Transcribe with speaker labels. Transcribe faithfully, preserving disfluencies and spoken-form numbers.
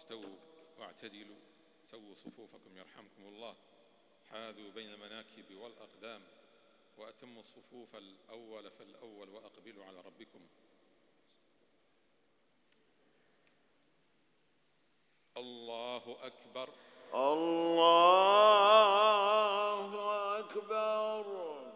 Speaker 1: استووا واعتدلوا سووا صفوفكم يرحمكم الله، حاذوا بين المناكب والأقدام، وأتموا الصفوف الأول فالأول وأقبلوا على ربكم. الله أكبر.
Speaker 2: الله أكبر.